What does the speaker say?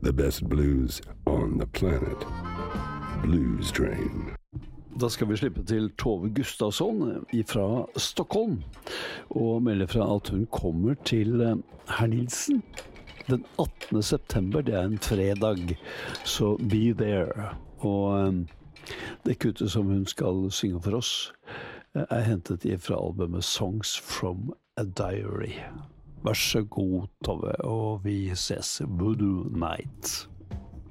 The best blues on the planet. Blues Train. Da skal vi slippe til Tove Gustafsson fra Stockholm og melde fra at hun kommer til Herr Nilsen den 18. september, det en fredag, så be there. Og det kuttet som hun skal synge for oss hentet fra albumet Songs from a Diary. Vær så god, Tove, og vi ses Voodoo Night.